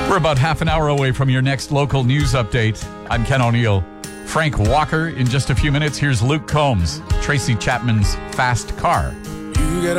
We're about half an hour away from your next local news update. I'm Ken O'Neill. Frank Walker in just a few minutes. Here's Luke Combs, Tracy Chapman's Fast Car.